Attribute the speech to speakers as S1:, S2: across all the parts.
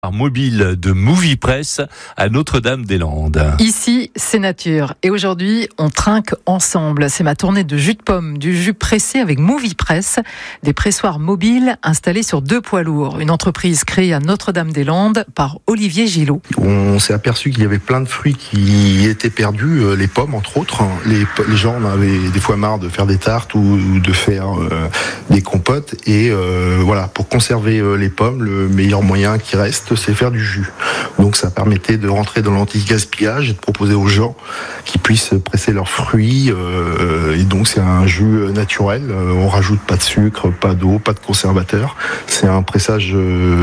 S1: Mobile de MoviePress à Notre-Dame-des-Landes.
S2: Ici, c'est nature. Et aujourd'hui, on trinque ensemble. C'est ma tournée de jus de pomme, du jus pressé avec MoviePress, des pressoirs mobiles installés sur 2 poids lourds. Une entreprise créée à Notre-Dame-des-Landes par Olivier Gillot.
S3: On s'est aperçu qu'il y avait plein de fruits qui étaient perdus, les pommes entre autres. Les gens en avaient des fois marre de faire des tartes ou de faire des compotes. Et voilà, pour conserver les pommes, le meilleur moyen qui reste, c'est faire du jus. Donc ça permettait de rentrer dans l'anti-gaspillage et de proposer aux gens qui puissent presser leurs fruits. Et donc c'est un jus naturel. On rajoute pas de sucre, pas d'eau, pas de conservateur. C'est un pressage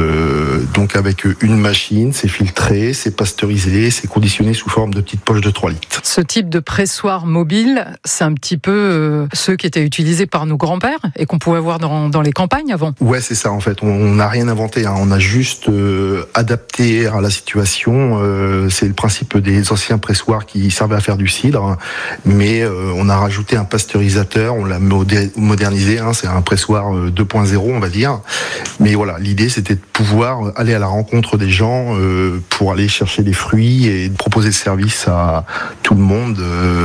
S3: donc avec une machine. C'est filtré, c'est pasteurisé, c'est conditionné sous forme de petites poches de 3 litres.
S2: Ce type de pressoir mobile, c'est un petit peu ceux qui étaient utilisés par nos grands-pères et qu'on pouvait voir dans les campagnes avant.
S3: Ouais, c'est ça en fait. On n'a rien inventé. On a juste adapté à la situation. C'est le principe des anciens pressoirs qui servaient à faire du cidre, mais on a rajouté un pasteurisateur, on l'a modernisé. C'est un pressoir 2.0, on va dire. Mais voilà, l'idée c'était de pouvoir aller à la rencontre des gens pour aller chercher des fruits et de proposer le service à tout le monde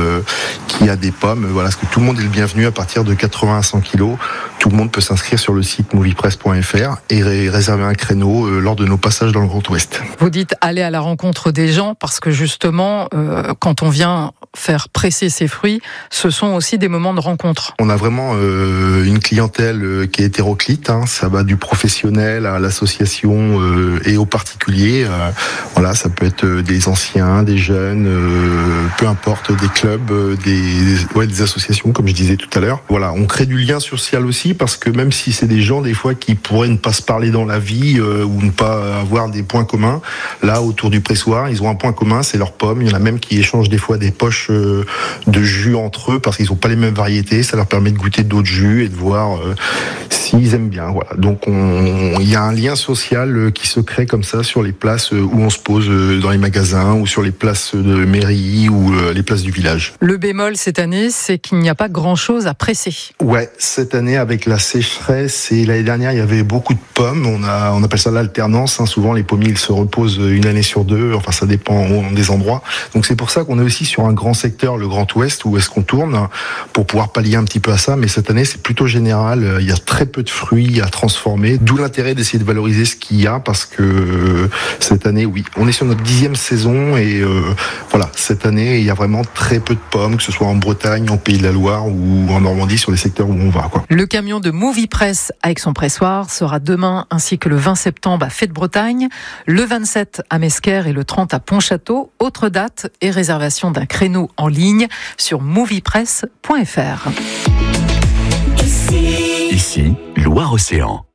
S3: qui a des pommes. Voilà, parce que tout le monde est le bienvenu à partir de 80 à 100 kilos. Tout le monde peut s'inscrire sur le site moviepress.fr et réserver un créneau lors de nos passages dans le Grand Ouest.
S2: Vous dites aller à la rencontre des gens parce que justement, quand on vient faire presser ses fruits, ce sont aussi des moments de rencontre.
S3: On a vraiment une clientèle qui est hétéroclite. Ça va du professionnel à l'association et aux particuliers. Voilà, ça peut être des anciens, des jeunes, peu importe, des clubs, des associations, comme je disais tout à l'heure. Voilà, on crée du lien social aussi parce que même si c'est des gens des fois qui pourraient ne pas se parler dans la vie ou ne pas avoir des points communs, là autour du pressoir, ils ont un point commun, c'est leurs pommes. Il y en a même qui échangent des fois des poches de jus entre eux parce qu'ils n'ont pas les mêmes variétés. Ça leur permet de goûter d'autres jus et de voir s'ils aiment bien. Voilà. Donc il y a un lien social qui se crée comme ça sur les places où on se pose dans les magasins ou sur les places de mairie ou les places du village.
S2: Le bémol cette année, c'est qu'il n'y a pas grand-chose à presser.
S3: Ouais, cette année avec la sécheresse et l'année dernière, il y avait beaucoup de pommes. On appelle ça l'alternance. Souvent les pommiers ils se reposent une année sur deux. Enfin ça dépend des endroits. Donc c'est pour ça qu'on est aussi sur un grand secteur, le Grand Ouest, où est-ce qu'on tourne pour pouvoir pallier un petit peu à ça. Mais cette année c'est plutôt général. Il y a très peu de fruits à transformer. D'où l'intérêt d'essayer de valoriser ce qu'il y a parce que cette année, oui, on est sur notre 10e saison et voilà, cette année il y a vraiment très peu de pommes, que ce soit en Bretagne, en Pays de la Loire ou en Normandie sur les secteurs où on va.
S2: Le camion de MoviePress avec son pressoir sera demain ainsi que le 20 septembre à Fête-Bretagne, le 27 à Mesquer et le 30 à Pontchâteau. Autre date et réservation d'un créneau en ligne sur moviepress.fr.
S4: Ici, Loire-Océan.